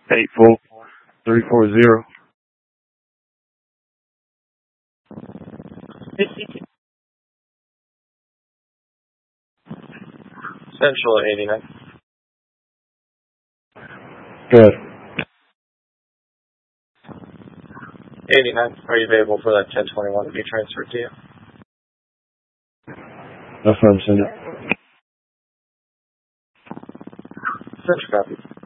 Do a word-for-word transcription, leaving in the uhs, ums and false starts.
eight four three four zero. Central eighty-nine. Good. eighty-nine. Are you available for that ten twenty-one to be transferred to you? That's what I'm saying. Central copy.